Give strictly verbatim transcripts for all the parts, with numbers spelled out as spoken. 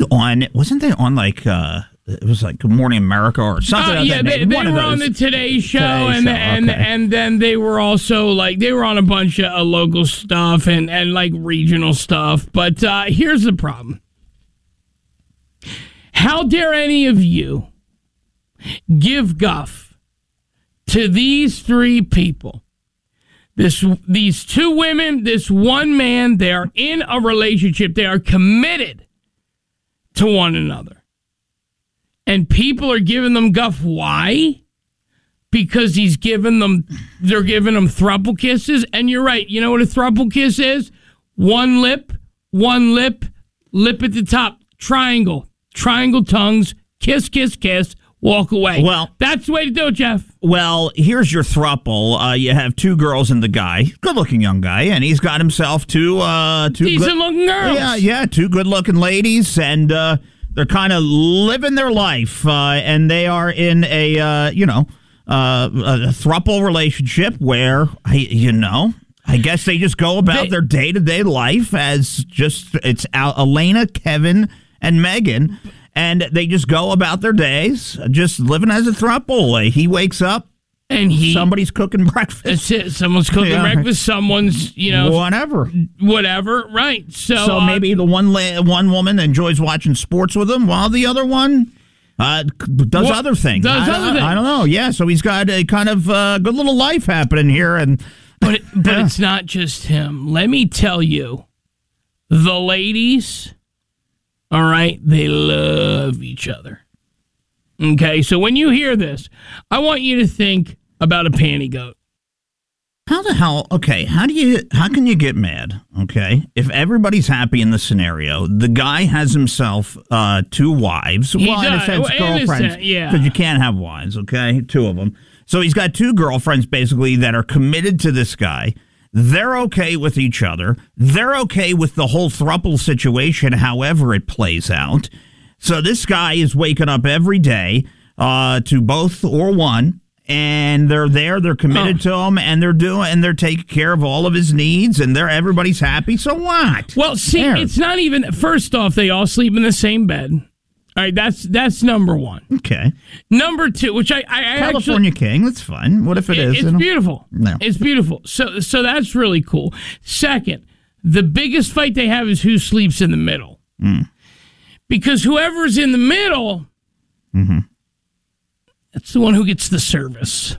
on, wasn't they on like, uh, it was like Good Morning America or something. Oh, yeah, they, they were on the Today Show, Today and, show and, okay. and then they were also like, they were on a bunch of uh, local stuff and, and like regional stuff. But uh, here's the problem. How dare any of you give guff to these three people? This, these two women, this one man, they are in a relationship. They are committed to one another. And people are giving them guff. Why? Because he's giving them, they're giving them throuple kisses. And you're right. You know what a throuple kiss is? One lip, one lip, lip at the top, triangle, triangle tongues, kiss, kiss, kiss, walk away. Well, that's the way to do it, Jeff. Well, here's your throuple. Uh, you have two girls and the guy, good-looking young guy, and he's got himself two, uh, two decent-looking girls. Yeah, yeah, two good-looking ladies, and uh, they're kind of living their life, uh, and they are in a, uh, you know, uh, a throuple relationship where, you know, I guess they just go about they, their day-to-day life as just, it's Al- Elena, Kevin, and Megan. And they just go about their days, just living as a throuple. He wakes up, and he somebody's cooking breakfast. That's it. Someone's cooking yeah. breakfast. Someone's, you know, whatever, whatever. Right. So, so uh, maybe the one la- one woman enjoys watching sports with him, while the other one uh, does what, other things. Does I, other things. I don't know. Yeah. So he's got a kind of uh, good little life happening here, and but it, but yeah. it's not just him. Let me tell you, the ladies. All right, they love each other. Okay, so when you hear this, I want you to think about a panty goat. How the hell, okay, how do you, how can you get mad, okay, if everybody's happy in the scenario, the guy has himself uh, two wives, he well, does. in a sense, well, girlfriends, sense, yeah. because you can't have wives, okay, two of them. So he's got two girlfriends, basically, that are committed to this guy. They're okay with each other. They're okay with the whole throuple situation, however it plays out. So this guy is waking up every day uh, to both or one, and they're there. They're committed oh. to him, and they're doing, and they're taking care of all of his needs, and they're everybody's happy. So what? Well, see, there. It's not even. First off, they all sleep in the same bed. All right, that's that's number one. Okay. Number two, which I, I, I California actually, King, that's fine. What if it, it is? It's beautiful. No, it's beautiful. So so that's really cool. Second, the biggest fight they have is who sleeps in the middle, mm. because whoever's in the middle, mm-hmm. that's the one who gets the service,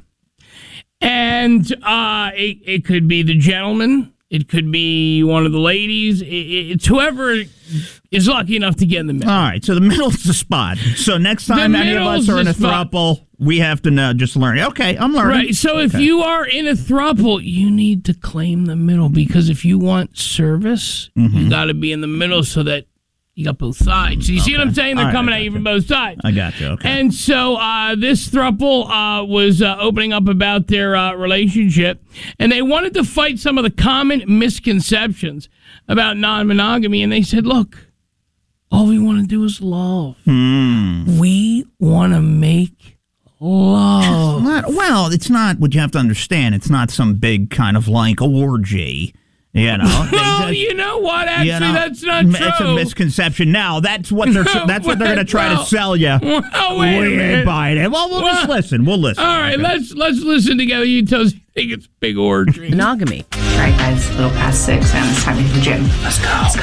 and uh, it it could be the gentleman. It could be one of the ladies. It's whoever is lucky enough to get in the middle. All right, so the middle's the spot. So next time any of us are in a throuple, we have to know, just learn. Okay, I'm learning. Right, so okay. if you are in a throuple, you need to claim the middle, because if you want service, mm-hmm. you got to be in the middle so that you got both sides. You okay. see what I'm saying? They're right, coming at you from both sides. I got you, okay. And so uh, this throuple uh, was uh, opening up about their uh, relationship, and they wanted to fight some of the common misconceptions about non-monogamy, and they said, look, all we want to do is love. Hmm. We want to make love. Not, well, it's not, what you have to understand, it's not some big kind of like orgy. You know, well, just, you know what? Actually, you know, that's not true. It's a misconception. Now, that's what they're that's what they're going to try well, to sell you. Well, wait we a minute. Buy it. Well, we'll, well, just listen. We'll listen. All right, okay. let's let's listen together. You tell us you think it's big orgy. Monogamy. All right, guys, a little past six, and it's time to hit the gym. Let's go. Let's go.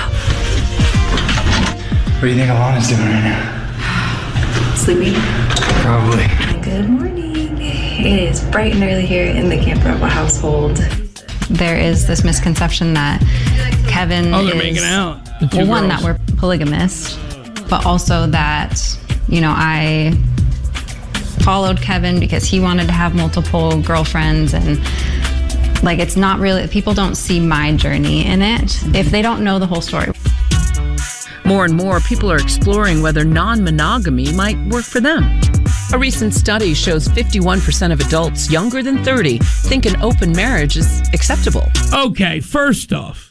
What do you think Alana's doing right now? Sleeping? Probably. Good morning. It is bright and early here in the Camp Rebel household. There is this misconception that Kevin oh, they're is making out. well, one, that we're polygamist, but also that, you know, I followed Kevin because he wanted to have multiple girlfriends, and like it's not really, people don't see my journey in it if they don't know the whole story. More and more people are exploring whether non-monogamy might work for them. A recent study shows fifty-one percent of adults younger than thirty think an open marriage is acceptable. Okay, first off,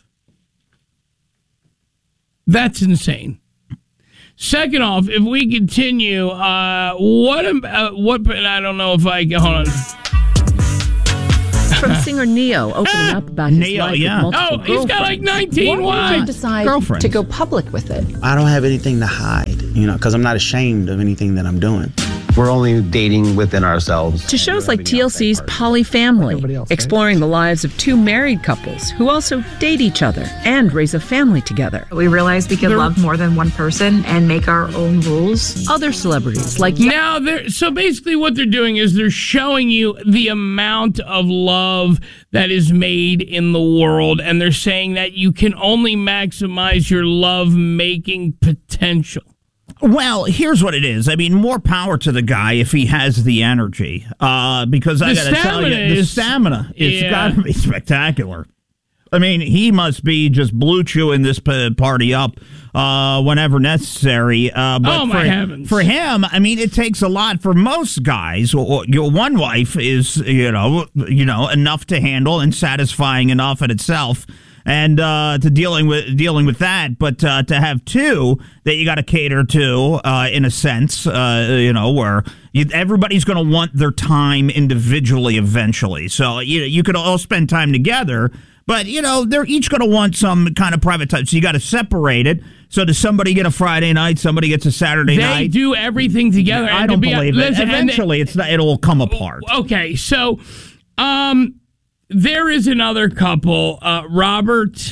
that's insane. Second off, if we continue, uh, what, uh, what, I don't know if I can, hold on. from singer Neo opening up about his Neo, life yeah. with multiple Oh, he's got like nineteen What made you wives. decide Girlfriends. to go public with it? I don't have anything to hide, you know, because I'm not ashamed of anything that I'm doing. We're only dating within ourselves. To shows like T L C's Poly Family, exploring the lives of two married couples who also date each other and raise a family together. We realized we could There- love more than one person and make our own rules. Other celebrities like Now, they're, so basically what they're doing is they're showing you the amount of love that is made in the world, and they're saying that you can only maximize your love-making potential. Well, here's what it is. I mean, more power to the guy if he has the energy. Uh, because I The got to tell you, stamina the is- stamina is yeah. got to be spectacular. I mean, he must be just blue chewing this p- party up uh, whenever necessary. Uh, but Oh, my for, heavens. For him, I mean, it takes a lot for most guys. Or, your one wife is, you know, you know, enough to handle and satisfying enough in itself. And uh, to dealing with dealing with that, but uh, to have two that you got to cater to, uh, in a sense, uh, you know, where you, everybody's going to want their time individually eventually. So you you could all spend time together, but you know they're each going to want some kind of private time. So you got to separate it. So does somebody get a Friday night? Somebody gets a Saturday They night. do everything together. I and don't to be, believe it. listen, and they- Eventually, it's not, it'll come apart. Okay, so um, there is another couple, uh, Robert,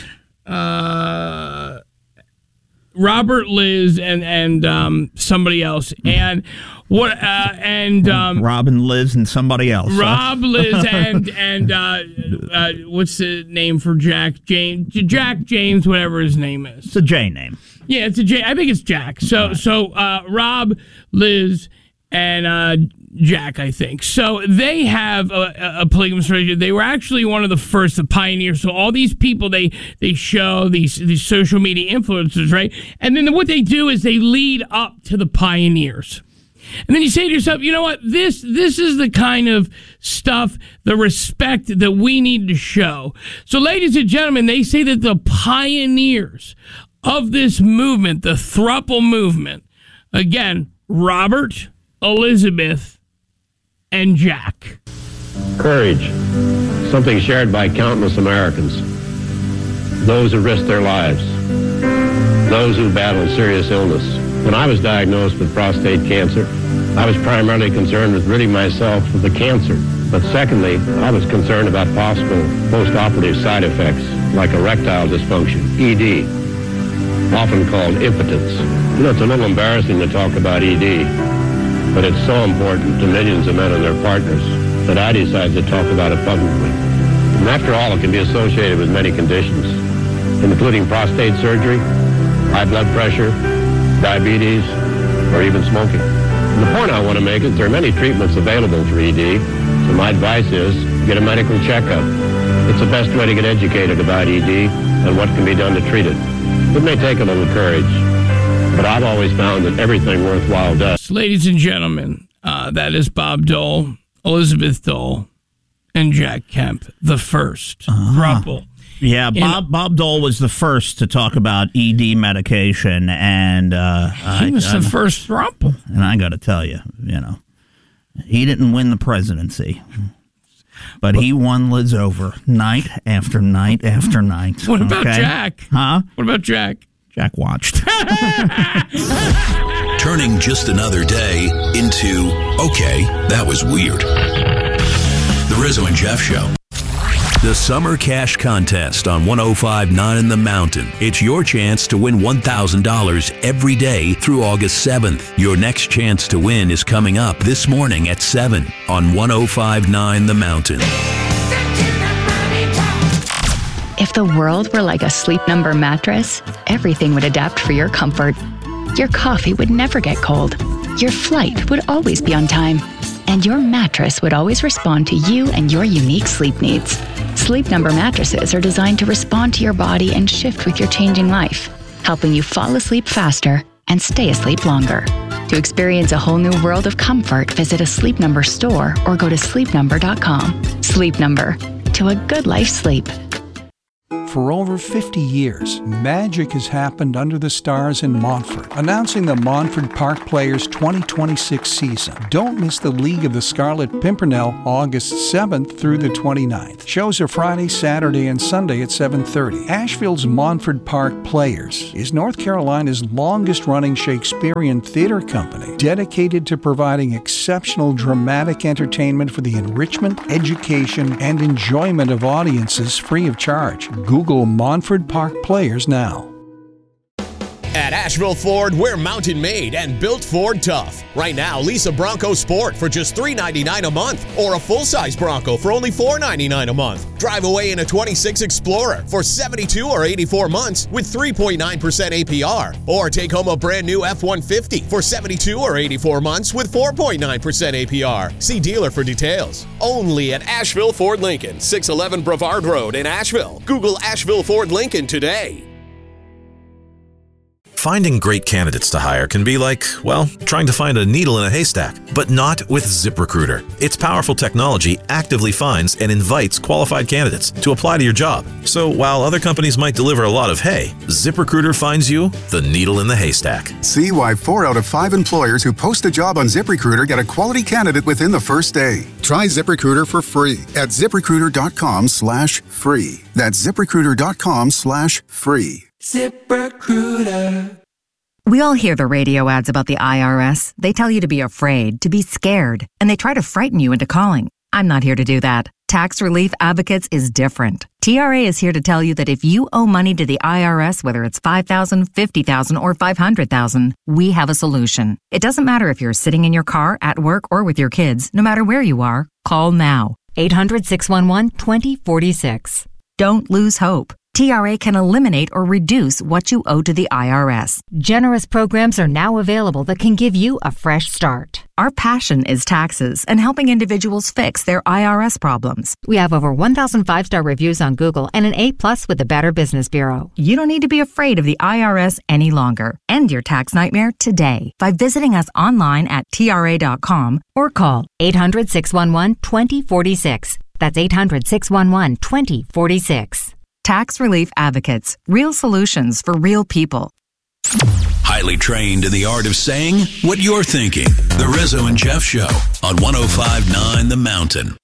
uh, Robert, Liz, and and um, somebody else, and what uh, and um, Robin, Liz, and somebody else. huh? Rob, Liz, and and uh, uh, what's the name for Jack James? Jack James, whatever his name is. It's a J name. Yeah, it's a J. I think it's Jack. So so uh, Rob, Liz, and uh, Jack, I think. So they have a, a polygamous relationship. They were actually one of the first, the pioneers. So all these people, they they show these these social media influencers, right? And then what they do is they lead up to the pioneers. And then you say to yourself, you know what? This this is the kind of stuff, the respect that we need to show. So, ladies and gentlemen, they say that the pioneers of this movement, the throuple movement, again, Robert, Elizabeth, and Jack. Courage, something shared by countless Americans. Those who risked their lives, those who battled serious illness. When I was diagnosed with prostate cancer, I was primarily concerned with ridding myself of the cancer. But secondly, I was concerned about possible post-operative side effects like erectile dysfunction, E D, often called impotence. You know, it's a little embarrassing to talk about E D, but it's so important to millions of men and their partners that I decided to talk about it publicly. And after all, it can be associated with many conditions, including prostate surgery, high blood pressure, diabetes, or even smoking. And the point I want to make is there are many treatments available for E D, so my advice is get a medical checkup. It's the best way to get educated about E D and what can be done to treat it. It may take a little courage, but I've always found that everything worthwhile does. Ladies and gentlemen, uh, that is Bob Dole, Elizabeth Dole, and Jack Kemp, the first Uh-huh. throuple. Yeah, Bob Bob Dole was the first to talk about E D medication, and uh, He was I, the I, first throuple. and I got to tell you, you know, he didn't win the presidency, but he won Liz over night after night after night. What about okay? Jack? Huh? What about Jack? Jack watched. Turning just another day into, okay, that was weird. The Rizzo and Jeff Show. The Summer Cash Contest on one oh five point nine in the Mountain. It's your chance to win one thousand dollars every day through August seventh. Your next chance to win is coming up this morning at seven on one oh five point nine The Mountain. If the world were like a Sleep Number mattress, everything would adapt for your comfort. Your coffee would never get cold. Your flight would always be on time. And your mattress would always respond to you and your unique sleep needs. Sleep Number mattresses are designed to respond to your body and shift with your changing life, helping you fall asleep faster and stay asleep longer. To experience a whole new world of comfort, visit a Sleep Number store or go to sleep number dot com. Sleep Number, to a good life sleep. for over fifty years, magic has happened under the stars in Montfort, announcing the Montfort Park Players twenty twenty-six season. Don't miss the League of the Scarlet Pimpernel August seventh through the twenty-ninth. Shows are Friday, Saturday, and Sunday at seven thirty. Asheville's Montfort Park Players is North Carolina's longest-running Shakespearean theater company, dedicated to providing exceptional dramatic entertainment for the enrichment, education, and enjoyment of audiences free of charge. Google Montfort Park Players now. At Asheville Ford, we're mountain made and built Ford tough. Right now, lease a Bronco Sport for just three hundred ninety-nine dollars a month or a full-size Bronco for only four hundred ninety-nine dollars a month. Drive away in a twenty-six Explorer for seventy-two or eighty-four months with three point nine percent A P R. Or take home a brand new F one fifty for seventy-two or eighty-four months with four point nine percent A P R. See dealer for details. Only at Asheville Ford Lincoln, six eleven Brevard Road in Asheville. Google Asheville Ford Lincoln today. Finding great candidates to hire can be like, well, trying to find a needle in a haystack, but not with ZipRecruiter. Its powerful technology actively finds and invites qualified candidates to apply to your job. So while other companies might deliver a lot of hay, ZipRecruiter finds you the needle in the haystack. See why four out of five employers who post a job on ZipRecruiter get a quality candidate within the first day. Try ZipRecruiter for free at ZipRecruiter.com slash free. That's ZipRecruiter.com slash free. ZipRecruiter. We all hear the radio ads about the I R S. They tell you to be afraid, to be scared, and they try to frighten you into calling. I'm not here to do that. Tax Relief Advocates is different. T R A is here to tell you that if you owe money to the I R S, whether it's five thousand dollars, fifty thousand dollars, or five hundred thousand dollars, we have a solution. It doesn't matter if you're sitting in your car, at work, or with your kids. No matter where you are, call now. eight hundred, six one one, two zero four six. Don't lose hope. T R A can eliminate or reduce what you owe to the I R S. Generous programs are now available that can give you a fresh start. Our passion is taxes and helping individuals fix their I R S problems. We have over one thousand five-star reviews on Google and an A plus with the Better Business Bureau. You don't need to be afraid of the I R S any longer. End your tax nightmare today by visiting us online at T R A dot com or call eight hundred, six one one, two zero four six. That's eight hundred, six one one, two zero four six. Tax Relief Advocates. Real solutions for real people. Highly trained in the art of saying what you're thinking. The Rizzo and Jeff Show on one oh five point nine The Mountain.